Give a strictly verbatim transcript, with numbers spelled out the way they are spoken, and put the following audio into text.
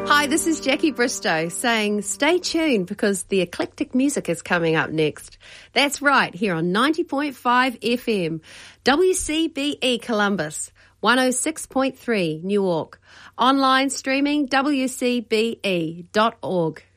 Hi, this is Jackie Bristow saying stay tuned because the eclectic music is coming up next. That's right, here on ninety point five F M, W C B E Columbus, one oh six point three Newark, online streaming w c b e dot org.